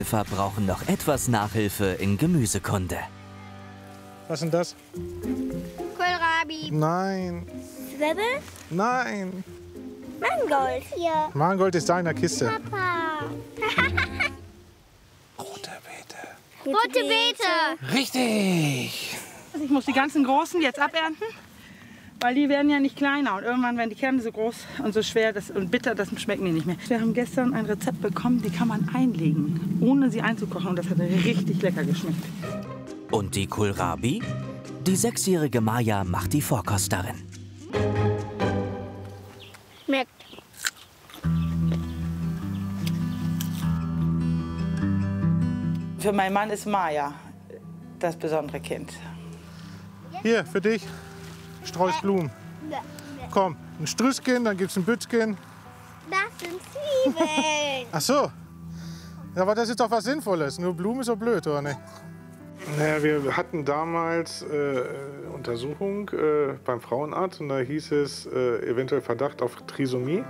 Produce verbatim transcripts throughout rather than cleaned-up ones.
Helfer brauchen noch etwas Nachhilfe in Gemüsekunde. Was ist denn das? Kohlrabi. Nein. Zwiebel? Nein. Mangold. Hier. Mangold ist da in der Kiste. Papa. Rote Beete. Rote Beete. Richtig. Ich muss die ganzen Großen jetzt abernten, weil die werden ja nicht kleiner. Und irgendwann werden die Kerne so groß und so schwer das, und bitter, das schmecken die nicht mehr. Wir haben gestern ein Rezept bekommen, die kann man einlegen, ohne sie einzukochen. Und das hat richtig lecker geschmeckt. Und die Kohlrabi? Die sechsjährige Maja macht die Vorkost darin. Schmeckt. Für meinen Mann ist Maja das besondere Kind. Hier, für dich. Strauß Blumen. Komm, ein Strüsschen, dann gibt's ein Bützchen. Das sind Zwiebeln. Ach so. Ja, aber das ist doch was Sinnvolles. Nur Blumen ist so blöd, oder nicht? Naja, wir hatten damals äh, Untersuchung äh, beim Frauenarzt und da hieß es äh, eventuell Verdacht auf Trisomie.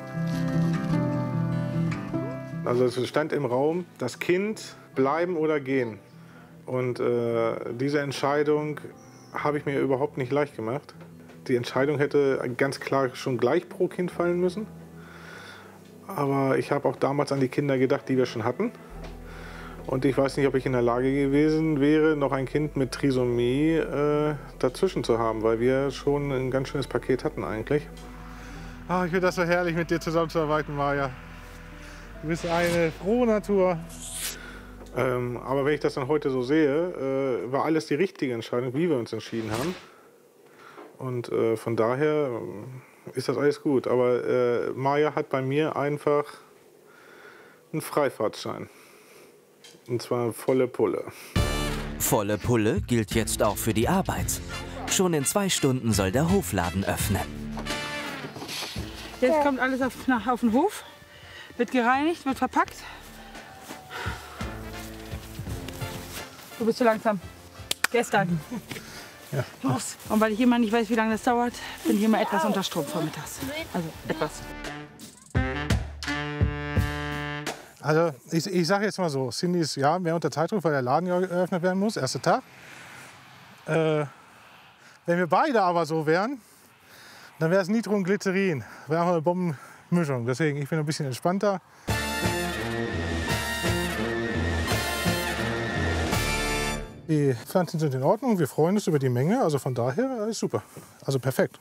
Also es stand im Raum, das Kind bleiben oder gehen. Und äh, diese Entscheidung habe ich mir überhaupt nicht leicht gemacht. Die Entscheidung hätte ganz klar schon gleich pro Kind fallen müssen. Aber ich habe auch damals an die Kinder gedacht, die wir schon hatten. Und ich weiß nicht, ob ich in der Lage gewesen wäre, noch ein Kind mit Trisomie äh, dazwischen zu haben, weil wir schon ein ganz schönes Paket hatten eigentlich. Oh, ich finde das so herrlich, mit dir zusammenzuarbeiten, Maja. Du bist eine frohe Natur. Ähm, aber wenn ich das dann heute so sehe, äh, war alles die richtige Entscheidung, wie wir uns entschieden haben. Und äh, von daher ist das alles gut. Aber äh, Maja hat bei mir einfach einen Freifahrtschein. Und zwar volle Pulle. Volle Pulle gilt jetzt auch für die Arbeit. Schon in zwei Stunden soll der Hofladen öffnen. Jetzt kommt alles auf, nach, auf den Hof, wird gereinigt, wird verpackt. Du bist zu langsam. Gestern. Ja. Los. Und weil ich immer nicht weiß, wie lange das dauert, bin ich immer etwas unter Strom vormittags. Also etwas. Also ich, ich sage jetzt mal so, Cindy ist ja mehr unter Zeitdruck, weil der Laden ja geöffnet werden muss, erster Tag. Äh, wenn wir beide aber so wären, dann wäre es Nitro und Glycerin. Wäre auch eine Bombenmischung. Deswegen, ich bin ein bisschen entspannter. Die Pflanzen sind in Ordnung, wir freuen uns über die Menge, also von daher ist super. Also perfekt.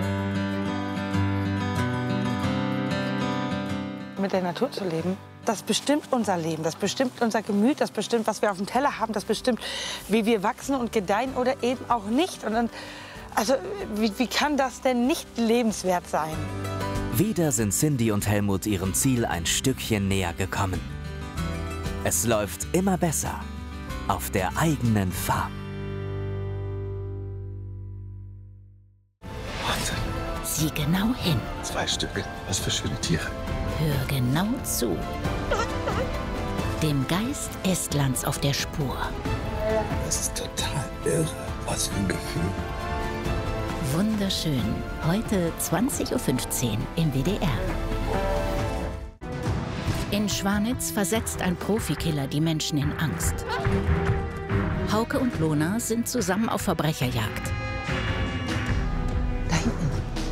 Mit der Natur zu leben, das bestimmt unser Leben, das bestimmt unser Gemüt, das bestimmt, was wir auf dem Teller haben, das bestimmt, wie wir wachsen und gedeihen oder eben auch nicht. Und dann, also wie, wie kann das denn nicht lebenswert sein? Wieder sind Cindy und Helmut ihrem Ziel ein Stückchen näher gekommen. Es läuft immer besser auf der eigenen Farm. Sieh genau hin. Zwei Stücke. Was für schöne Tiere. Hör genau zu. Dem Geist Estlands auf der Spur. Das ist total irre. Was für ein Gefühl. Wunderschön. Heute zwanzig Uhr fünfzehn im W D R. In Schwanitz versetzt ein Profikiller die Menschen in Angst. Hauke und Lona sind zusammen auf Verbrecherjagd. Da hinten.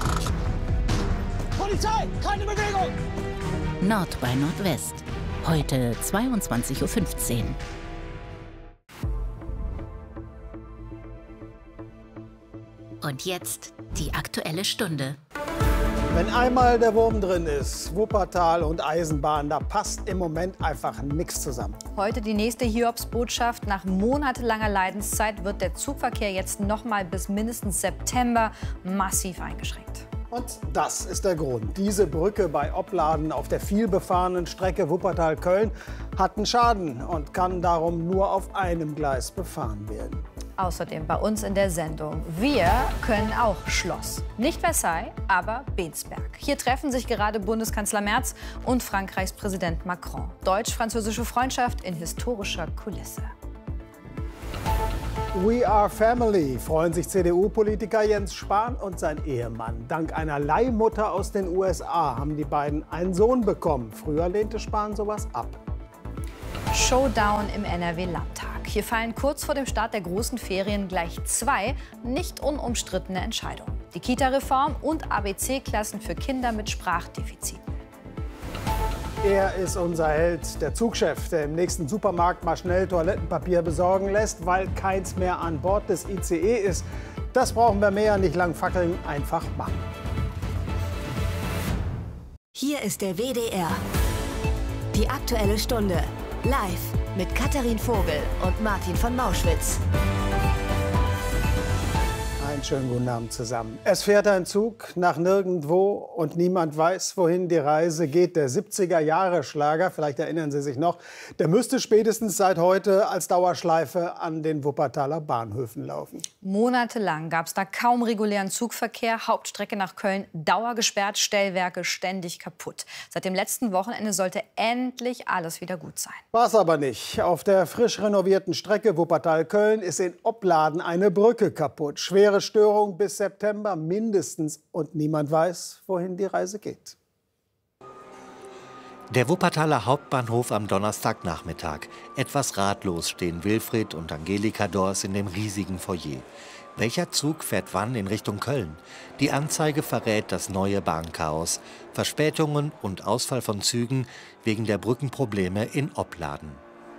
Polizei, keine Bewegung! Nord bei Nordwest. Heute zweiundzwanzig Uhr fünfzehn. Und jetzt die Aktuelle Stunde. Wenn einmal der Wurm drin ist, Wuppertal und Eisenbahn, da passt im Moment einfach nichts zusammen. Heute die nächste Hiobsbotschaft. Nach monatelanger Leidenszeit wird der Zugverkehr jetzt noch mal bis mindestens September massiv eingeschränkt. Und das ist der Grund. Diese Brücke bei Opladen auf der vielbefahrenen Strecke Wuppertal-Köln hat einen Schaden und kann darum nur auf einem Gleis befahren werden. Außerdem bei uns in der Sendung. Wir können auch Schloss. Nicht Versailles, aber Bensberg. Hier treffen sich gerade Bundeskanzler Merz und Frankreichs Präsident Macron. Deutsch-französische Freundschaft in historischer Kulisse. We are family, freuen sich C D U-Politiker Jens Spahn und sein Ehemann. Dank einer Leihmutter aus den U S A haben die beiden einen Sohn bekommen. Früher lehnte Spahn sowas ab. Showdown im N R W-Landtag. Hier fallen kurz vor dem Start der großen Ferien gleich zwei nicht unumstrittene Entscheidungen. Die Kita-Reform und A B C-Klassen für Kinder mit Sprachdefiziten. Er ist unser Held, der Zugchef, der im nächsten Supermarkt mal schnell Toilettenpapier besorgen lässt, weil keins mehr an Bord des I C E ist. Das brauchen wir mehr, nicht lang fackeln, einfach machen. Hier ist der W D R. Die Aktuelle Stunde. Live mit Katharin Vogel und Martin von Mauschwitz. Einen schönen guten Abend zusammen. Es fährt ein Zug nach nirgendwo und niemand weiß, wohin die Reise geht. Der siebziger-Jahre-Schlager, vielleicht erinnern Sie sich noch, der müsste spätestens seit heute als Dauerschleife an den Wuppertaler Bahnhöfen laufen. Monatelang gab es da kaum regulären Zugverkehr. Hauptstrecke nach Köln dauergesperrt, Stellwerke ständig kaputt. Seit dem letzten Wochenende sollte endlich alles wieder gut sein. War es aber nicht. Auf der frisch renovierten Strecke Wuppertal-Köln ist in Opladen eine Brücke kaputt. Schwere Störung bis September mindestens. Und niemand weiß, wohin die Reise geht. Der Wuppertaler Hauptbahnhof am Donnerstagnachmittag. Etwas ratlos stehen Wilfried und Angelika Dors in dem riesigen Foyer. Welcher Zug fährt wann in Richtung Köln? Die Anzeige verrät das neue Bahnchaos. Verspätungen und Ausfall von Zügen wegen der Brückenprobleme in Opladen.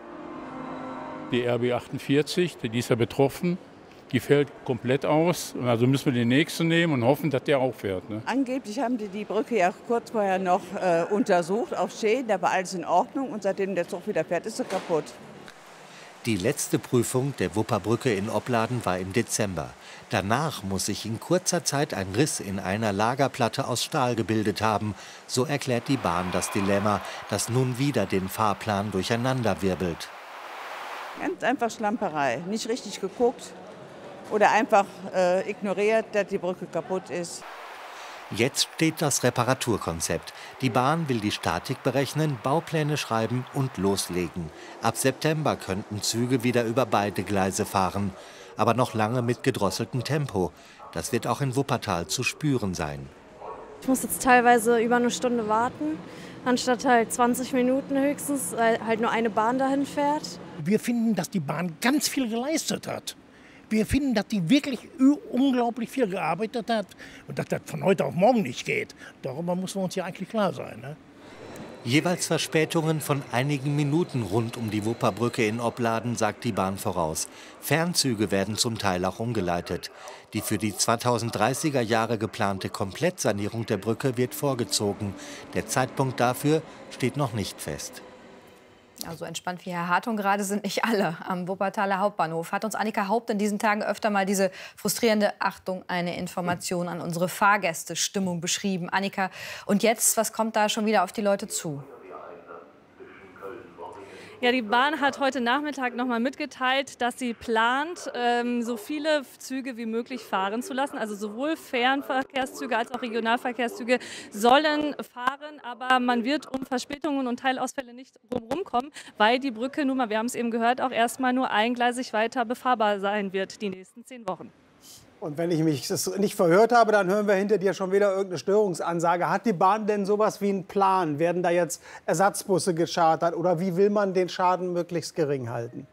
Die R B achtundvierzig, die ist ja betroffen. Die fällt komplett aus. Also müssen wir den nächsten nehmen und hoffen, dass der auch fährt. Ne? Angeblich haben die die Brücke ja kurz vorher noch äh, untersucht auf Schäden. Da war alles in Ordnung. Und seitdem der Zug wieder fährt, ist sie kaputt. Die letzte Prüfung der Wupperbrücke in Opladen war im Dezember. Danach muss sich in kurzer Zeit ein Riss in einer Lagerplatte aus Stahl gebildet haben. So erklärt die Bahn das Dilemma, das nun wieder den Fahrplan durcheinanderwirbelt. Ganz einfach Schlamperei. Nicht richtig geguckt. Oder einfach äh, ignoriert, dass die Brücke kaputt ist. Jetzt steht das Reparaturkonzept. Die Bahn will die Statik berechnen, Baupläne schreiben und loslegen. Ab September könnten Züge wieder über beide Gleise fahren. Aber noch lange mit gedrosseltem Tempo. Das wird auch in Wuppertal zu spüren sein. Ich muss jetzt teilweise über eine Stunde warten, anstatt halt zwanzig Minuten höchstens, weil halt nur eine Bahn dahin fährt. Wir finden, dass die Bahn ganz viel geleistet hat. Wir finden, dass die wirklich unglaublich viel gearbeitet hat und dass das von heute auf morgen nicht geht. Darüber muss man uns ja eigentlich klar sein. Ne? Jeweils Verspätungen von einigen Minuten rund um die Wupperbrücke in Opladen, sagt die Bahn voraus. Fernzüge werden zum Teil auch umgeleitet. Die für die zweitausenddreißiger Jahre geplante Komplettsanierung der Brücke wird vorgezogen. Der Zeitpunkt dafür steht noch nicht fest. Also entspannt wie Herr Hartung gerade sind nicht alle am Wuppertaler Hauptbahnhof. Hat uns Annika Haupt in diesen Tagen öfter mal diese frustrierende, Achtung, eine Information an unsere Fahrgäste, Stimmung beschrieben. Annika, und jetzt, was kommt da schon wieder auf die Leute zu? Ja, die Bahn hat heute Nachmittag noch mal mitgeteilt, dass sie plant, ähm, so viele Züge wie möglich fahren zu lassen. Also sowohl Fernverkehrszüge als auch Regionalverkehrszüge sollen fahren. Aber man wird um Verspätungen und Teilausfälle nicht drumherum kommen, weil die Brücke, nun mal, wir haben es eben gehört, auch erstmal nur eingleisig weiter befahrbar sein wird die nächsten zehn Wochen. Und wenn ich mich das nicht verhört habe, dann hören wir hinter dir schon wieder irgendeine Störungsansage. Hat die Bahn denn sowas wie einen Plan? Werden da jetzt Ersatzbusse gechartert oder wie will man den Schaden möglichst gering halten?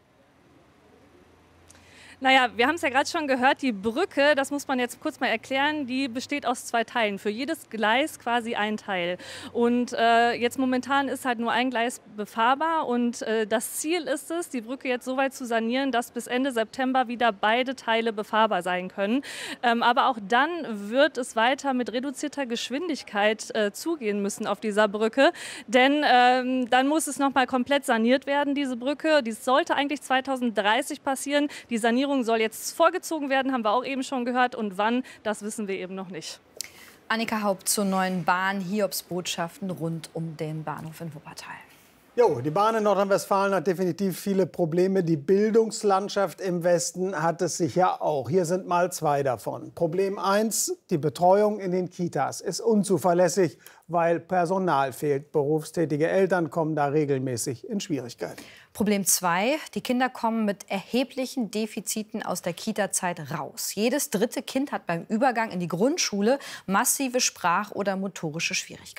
Naja, wir haben es ja gerade schon gehört, die Brücke, das muss man jetzt kurz mal erklären, die besteht aus zwei Teilen. Für jedes Gleis quasi ein Teil. Und äh, jetzt momentan ist halt nur ein Gleis befahrbar. Und äh, das Ziel ist es, die Brücke jetzt so weit zu sanieren, dass bis Ende September wieder beide Teile befahrbar sein können. Ähm, aber auch dann wird es weiter mit reduzierter Geschwindigkeit äh, zugehen müssen auf dieser Brücke. Denn ähm, dann muss es nochmal komplett saniert werden, diese Brücke. Dies sollte eigentlich zweitausenddreißig passieren. Die Sanierung soll jetzt vorgezogen werden, haben wir auch eben schon gehört. Und wann, das wissen wir eben noch nicht. Annika Haupt zur neuen Bahn, Hiobsbotschaften rund um den Bahnhof in Wuppertal. Jo, die Bahn in Nordrhein-Westfalen hat definitiv viele Probleme. Die Bildungslandschaft im Westen hat es sicher auch. Hier sind mal zwei davon. Problem eins, die Betreuung in den Kitas ist unzuverlässig, weil Personal fehlt. Berufstätige Eltern kommen da regelmäßig in Schwierigkeiten. Problem zwei, die Kinder kommen mit erheblichen Defiziten aus der Kita-Zeit raus. Jedes dritte Kind hat beim Übergang in die Grundschule massive Sprach- oder motorische Schwierigkeiten.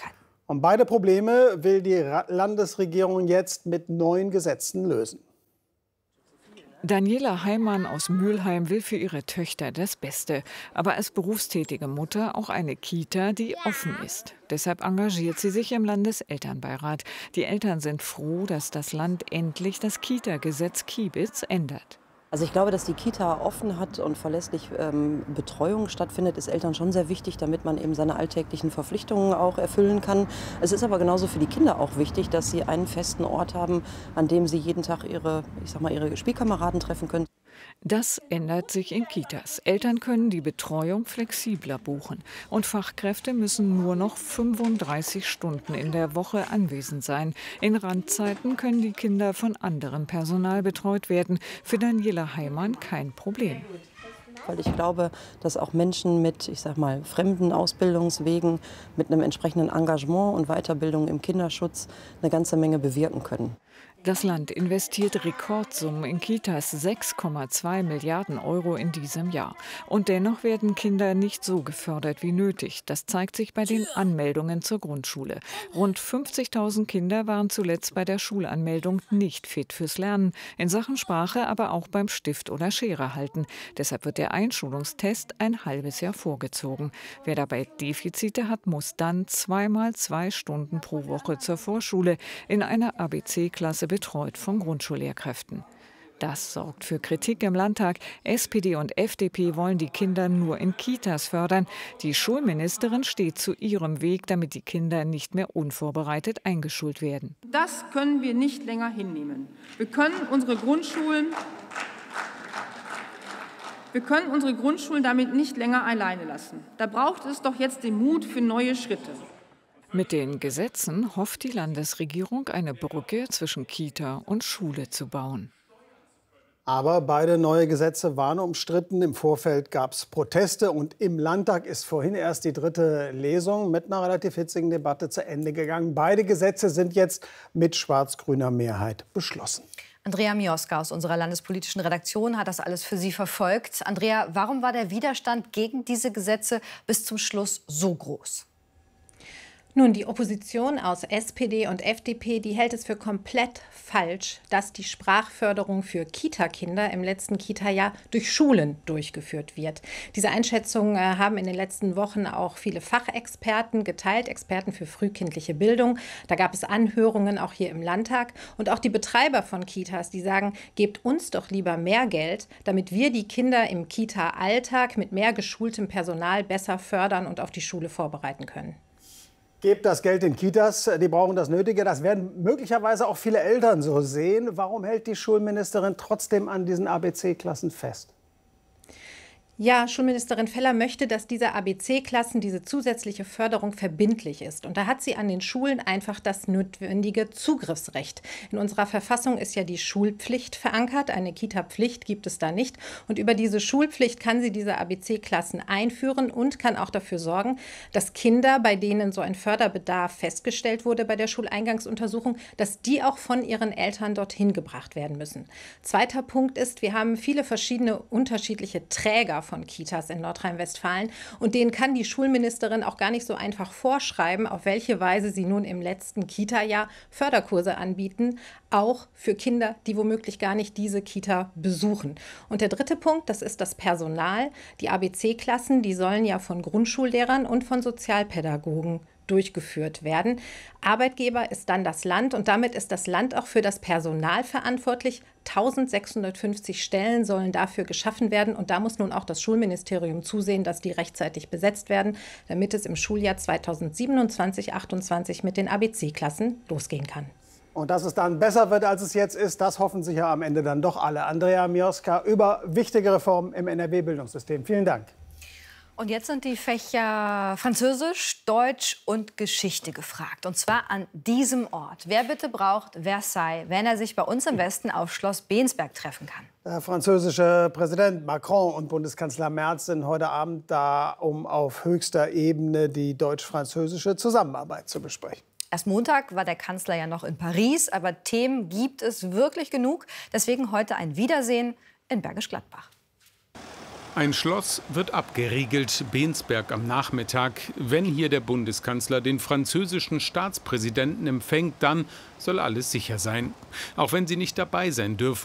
Und beide Probleme will die Landesregierung jetzt mit neuen Gesetzen lösen. Daniela Heimann aus Mülheim will für ihre Töchter das Beste, aber als berufstätige Mutter auch eine Kita, die offen ist. Deshalb engagiert sie sich im Landeselternbeirat. Die Eltern sind froh, dass das Land endlich das Kita-Gesetz Kiebitz ändert. Also ich glaube, dass die Kita offen hat und verlässlich ähm, Betreuung stattfindet, ist Eltern schon sehr wichtig, damit man eben seine alltäglichen Verpflichtungen auch erfüllen kann. Es ist aber genauso für die Kinder auch wichtig, dass sie einen festen Ort haben, an dem sie jeden Tag ihre, ich sag mal, ihre Spielkameraden treffen können. Das ändert sich in Kitas. Eltern können die Betreuung flexibler buchen. Und Fachkräfte müssen nur noch fünfunddreißig Stunden in der Woche anwesend sein. In Randzeiten können die Kinder von anderem Personal betreut werden. Für Daniela Heimann kein Problem. Weil ich glaube, dass auch Menschen mit, ich sag mal, fremden Ausbildungswegen, mit einem entsprechenden Engagement und Weiterbildung im Kinderschutz eine ganze Menge bewirken können. Das Land investiert Rekordsummen in Kitas, sechs Komma zwei Milliarden Euro in diesem Jahr. Und dennoch werden Kinder nicht so gefördert wie nötig. Das zeigt sich bei den Anmeldungen zur Grundschule. Rund fünfzigtausend Kinder waren zuletzt bei der Schulanmeldung nicht fit fürs Lernen. In Sachen Sprache, aber auch beim Stift oder Schere halten. Deshalb wird der Einschulungstest ein halbes Jahr vorgezogen. Wer dabei Defizite hat, muss dann zweimal zwei Stunden pro Woche zur Vorschule in einer A B C-Klasse betreut von Grundschullehrkräften. Das sorgt für Kritik im Landtag. S P D und F D P wollen die Kinder nur in Kitas fördern. Die Schulministerin steht zu ihrem Weg, damit die Kinder nicht mehr unvorbereitet eingeschult werden. Das können wir nicht länger hinnehmen. Wir können unsere Grundschulen, wir können unsere Grundschulen damit nicht länger alleine lassen. Da braucht es doch jetzt den Mut für neue Schritte. Mit den Gesetzen hofft die Landesregierung, eine Brücke zwischen Kita und Schule zu bauen. Aber beide neue Gesetze waren umstritten. Im Vorfeld gab es Proteste und im Landtag ist vorhin erst die dritte Lesung mit einer relativ hitzigen Debatte zu Ende gegangen. Beide Gesetze sind jetzt mit schwarz-grüner Mehrheit beschlossen. Andrea Mioska aus unserer landespolitischen Redaktion hat das alles für Sie verfolgt. Andrea, warum war der Widerstand gegen diese Gesetze bis zum Schluss so groß? Nun, die Opposition aus S P D und F D P, die hält es für komplett falsch, dass die Sprachförderung für Kita-Kinder im letzten Kita-Jahr durch Schulen durchgeführt wird. Diese Einschätzung äh, haben in den letzten Wochen auch viele Fachexperten geteilt, Experten für frühkindliche Bildung. Da gab es Anhörungen auch hier im Landtag. Und auch die Betreiber von Kitas, die sagen, gebt uns doch lieber mehr Geld, damit wir die Kinder im Kita-Alltag mit mehr geschultem Personal besser fördern und auf die Schule vorbereiten können. Gebt das Geld in Kitas, die brauchen das Nötige. Das werden möglicherweise auch viele Eltern so sehen. Warum hält die Schulministerin trotzdem an diesen A B C-Klassen fest? Ja, Schulministerin Feller möchte, dass diese A B C-Klassen, diese zusätzliche Förderung verbindlich ist. Und da hat sie an den Schulen einfach das notwendige Zugriffsrecht. In unserer Verfassung ist ja die Schulpflicht verankert. Eine Kita-Pflicht gibt es da nicht. Und über diese Schulpflicht kann sie diese A B C-Klassen einführen und kann auch dafür sorgen, dass Kinder, bei denen so ein Förderbedarf festgestellt wurde bei der Schuleingangsuntersuchung, dass die auch von ihren Eltern dorthin gebracht werden müssen. Zweiter Punkt ist, wir haben viele verschiedene unterschiedliche Träger von Kitas in Nordrhein-Westfalen. Und denen kann die Schulministerin auch gar nicht so einfach vorschreiben, auf welche Weise sie nun im letzten Kita-Jahr Förderkurse anbieten, auch für Kinder, die womöglich gar nicht diese Kita besuchen. Und der dritte Punkt, das ist das Personal. Die A B C-Klassen, die sollen ja von Grundschullehrern und von Sozialpädagogen durchgeführt werden. Arbeitgeber ist dann das Land und damit ist das Land auch für das Personal verantwortlich. eintausendsechshundertfünfzig Stellen sollen dafür geschaffen werden und da muss nun auch das Schulministerium zusehen, dass die rechtzeitig besetzt werden, damit es im Schuljahr zweitausendsiebenundzwanzig achtundzwanzig mit den A B C-Klassen losgehen kann. Und dass es dann besser wird, als es jetzt ist, das hoffen sich ja am Ende dann doch alle. Andrea Mioska über wichtige Reformen im N R W-Bildungssystem. Vielen Dank. Und jetzt sind die Fächer Französisch, Deutsch und Geschichte gefragt. Und zwar an diesem Ort. Wer bitte braucht Versailles, wenn er sich bei uns im Westen auf Schloss Bensberg treffen kann? Der französische Präsident Macron und Bundeskanzler Merz sind heute Abend da, um auf höchster Ebene die deutsch-französische Zusammenarbeit zu besprechen. Erst Montag war der Kanzler ja noch in Paris, aber Themen gibt es wirklich genug. Deswegen heute ein Wiedersehen in Bergisch Gladbach. Ein Schloss wird abgeriegelt, Bensberg am Nachmittag. Wenn hier der Bundeskanzler den französischen Staatspräsidenten empfängt, dann soll alles sicher sein. Auch wenn sie nicht dabei sein dürfen,